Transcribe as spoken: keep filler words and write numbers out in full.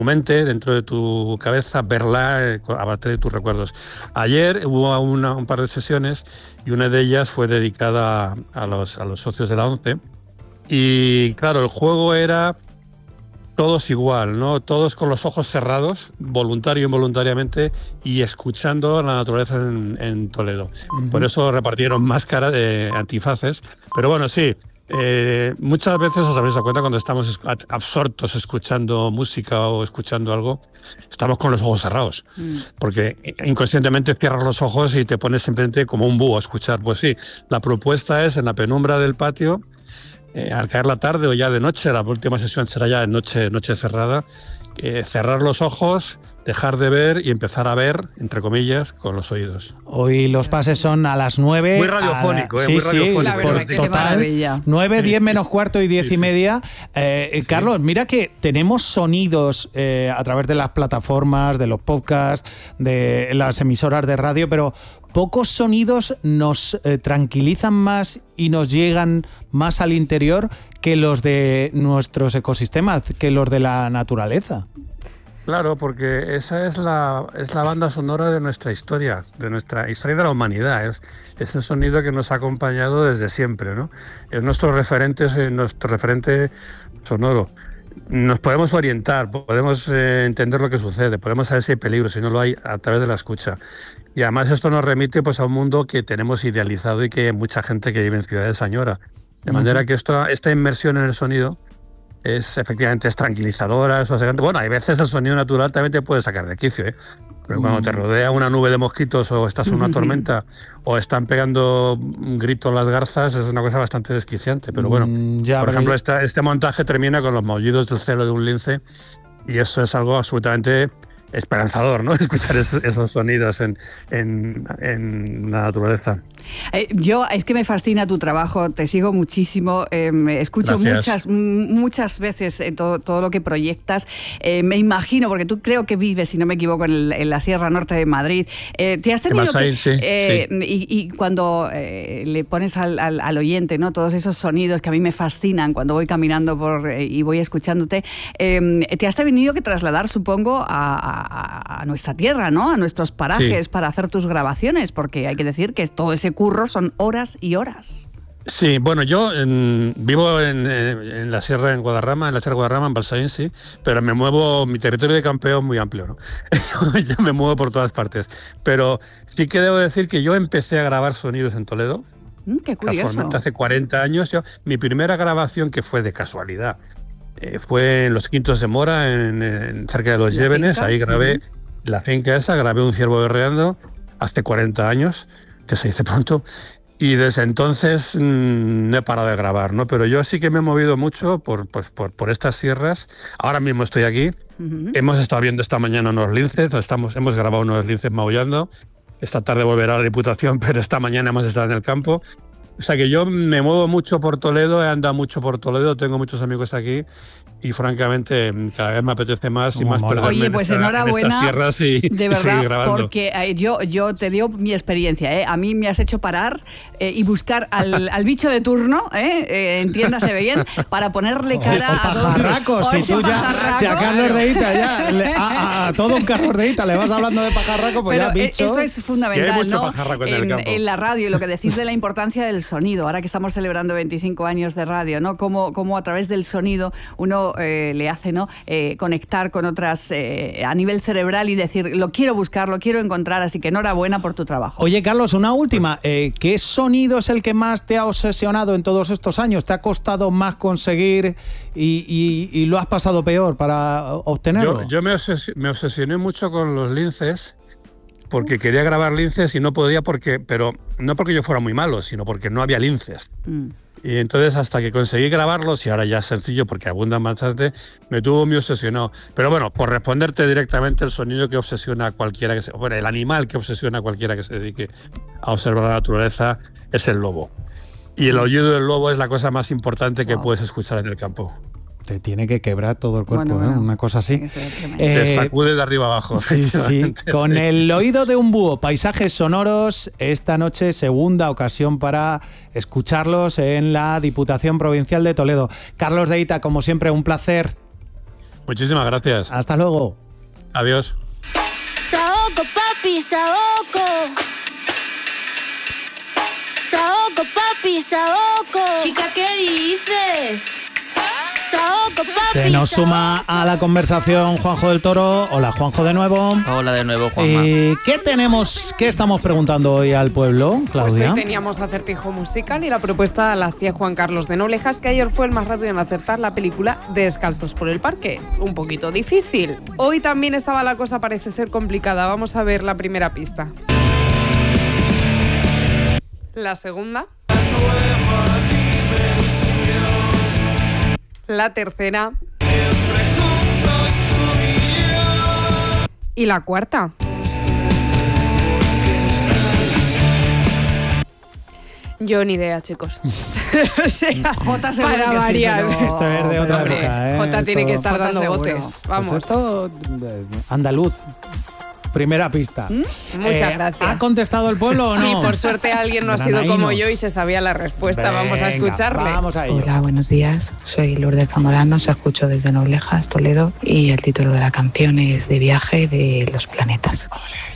mente, dentro de tu cabeza, verla eh, a partir de tus recuerdos. Ayer hubo una, un par de sesiones y una de ellas fue dedicada a, a, los, a los socios de la ONCE. Y claro, el juego era todos igual, ¿no? Todos con los ojos cerrados, voluntario e involuntariamente, y escuchando la naturaleza en, en Toledo. Uh-huh. Por eso repartieron máscaras de antifaces. Pero bueno, sí, eh, muchas veces os habréis dado cuenta cuando estamos absortos escuchando música o escuchando algo, estamos con los ojos cerrados. Uh-huh. Porque inconscientemente cierras los ojos y te pones simplemente como un búho a escuchar. Pues sí, la propuesta es en la penumbra del patio, Eh, al caer la tarde o ya de noche, la última sesión será ya en noche, noche cerrada, eh, cerrar los ojos, dejar de ver y empezar a ver, entre comillas, con los oídos. Hoy los pases son a las nueve. Muy radiofónico, a... eh, sí, muy radiofónico. Sí, por total. nueve, diez menos cuarto y diez sí, y media. Eh, sí. Carlos, mira que tenemos sonidos eh, a través de las plataformas, de los podcasts, de las emisoras de radio, pero pocos sonidos nos eh, tranquilizan más y nos llegan más al interior que los de nuestros ecosistemas, que los de la naturaleza. Claro, porque esa es la, es la banda sonora de nuestra historia, de nuestra historia de la humanidad. Es, es el sonido que nos ha acompañado desde siempre, ¿no? Es nuestro referente, es nuestro referente sonoro. Nos podemos orientar, podemos eh, entender lo que sucede, podemos saber si hay peligro, si no lo hay, a través de la escucha. Y además esto nos remite pues a un mundo que tenemos idealizado y que hay mucha gente que vive en ciudades añora. De manera que esto, esta inmersión en el sonido es efectivamente es tranquilizadora, es bueno, hay veces el sonido natural también te puede sacar de quicio, ¿eh? Pero mm. cuando te rodea una nube de mosquitos o estás en una sí. tormenta o están pegando un grito las garzas, es una cosa bastante desquiciante. Pero bueno, mm, ya, por pero ejemplo, esta, este montaje termina con los maullidos del celo de un lince y eso es algo absolutamente esperanzador, ¿no? Escuchar esos, esos sonidos en, en, en la naturaleza. Eh, yo, es que me fascina tu trabajo, te sigo muchísimo, eh, escucho Gracias. muchas muchas veces eh, todo, todo lo que proyectas, eh, me imagino, porque tú creo que vives, si no me equivoco, en, el, en la Sierra Norte de Madrid, eh, te has tenido Masail, que, sí, eh, sí. Y, y cuando eh, le pones al, al, al oyente, ¿no? Todos esos sonidos que a mí me fascinan cuando voy caminando por eh, y voy escuchándote, eh, te has tenido que trasladar, supongo, a, a, a nuestra tierra, ¿no? A nuestros parajes sí. para hacer tus grabaciones, porque hay que decir que todo ese curro son horas y horas. Sí, bueno, yo en, vivo en, en la Sierra en Guadarrama, en la Sierra de Guadarrama, en Balsaín, sí, pero me muevo, mi territorio de campeo es muy amplio, ¿no? Yo me muevo por todas partes, pero sí que debo decir que yo empecé a grabar sonidos en Toledo. Mm, qué curioso. Casualmente hace cuarenta años, yo, mi primera grabación, que fue de casualidad, eh, fue en los Quintos de Mora, en, en cerca de los Llévenes, ahí grabé uh-huh. la finca esa, grabé un ciervo berreando hace cuarenta años, que se dice pronto, y desde entonces mmm, no he parado de grabar, ¿no? Pero yo sí que me he movido mucho por, pues, por, por estas sierras. Ahora mismo estoy aquí. Uh-huh. Hemos estado viendo esta mañana unos linces, estamos, hemos grabado unos linces maullando. Esta tarde volverá a la Diputación, pero esta mañana hemos estado en el campo. O sea que yo me muevo mucho por Toledo, he andado mucho por Toledo, tengo muchos amigos aquí y francamente cada vez me apetece más y más perderme Oye, pues en, esta, enhorabuena, en estas sierras y, de verdad, y seguir grabando. Porque eh, yo, yo te digo mi experiencia, ¿eh? A mí me has hecho parar eh, y buscar al, al bicho de turno, ¿eh? Eh, entiéndase bien, para ponerle cara o, o a dos... pajarracos, si tú ya, si a Carlos Deita ya, le, a, a, a todo un Carlos Deita le vas hablando de pajarraco, pues pero ya bicho. Esto es fundamental, hay mucho ¿no? pajarraco en, en, el campo. en la radio, y lo que decís de la importancia del sonido, ahora que estamos celebrando veinticinco años de radio, ¿no? Cómo, cómo a través del sonido uno eh, le hace, ¿no? Eh, conectar con otras eh, a nivel cerebral y decir, lo quiero buscar, lo quiero encontrar, así que enhorabuena por tu trabajo. Oye, Carlos, una última. Eh, ¿Qué sonido es el que más te ha obsesionado en todos estos años? ¿Te ha costado más conseguir y, y, y lo has pasado peor para obtenerlo? Yo, yo me, obses- me obsesioné mucho con los linces, porque quería grabar linces y no podía, porque, pero no porque yo fuera muy malo, sino porque no había linces. Mm. Y entonces hasta que conseguí grabarlos, y ahora ya es sencillo porque abundan bastante, me tuvo muy obsesionado. Pero bueno, por responderte directamente, el sonido que obsesiona a cualquiera que se, bueno, el animal que obsesiona a cualquiera que se dedique a observar la naturaleza es el lobo. Y el aullido del lobo es la cosa más importante que wow. puedes escuchar en el campo. Te tiene que quebrar todo el cuerpo, bueno, ¿eh? bueno, Una cosa así. Eh, Te sacude de arriba abajo. Sí, sí. Con el oído de un búho, paisajes sonoros, esta noche segunda ocasión para escucharlos en la Diputación Provincial de Toledo. Carlos Deita, como siempre, un placer. Muchísimas gracias. Hasta luego. Adiós. Saoco, papi, saoco. Saoco, papi, saoco. Chica, ¿qué dices? Saoco, papi, Se nos saoco. suma a la conversación Juanjo del Toro. Hola, Juanjo, de nuevo. Hola de nuevo, Juanma. Eh, ¿Qué tenemos, qué estamos preguntando hoy al pueblo, Pues Claudia? hoy teníamos acertijo musical y la propuesta la hacía Juan Carlos de Noblejas, que ayer fue el más rápido en acertar la película Descalzos por el Parque. Un poquito difícil. Hoy también estaba la cosa, parece ser complicada. Vamos a ver la primera pista. La segunda. La tercera. Y la cuarta. Yo ni idea, chicos. O sea, Jota seguro para que sí, variar. pero- Esto es de otra Hombre, época, ¿eh? Jota tiene Esto- que estar Jota dando seguro. botes. Pues Vamos. esto, eh, andaluz. Primera pista. Muchas Eh, gracias. ¿Ha contestado el pueblo o no? Sí, por suerte alguien no ha sido como Granaínos. yo y se sabía la respuesta. Vamos a Venga, escucharle. Vamos a ello. Hola, buenos días. Soy Lourdes Zamorano, os escucho desde Noblejas, Toledo, y el título de la canción es De viaje de los planetas.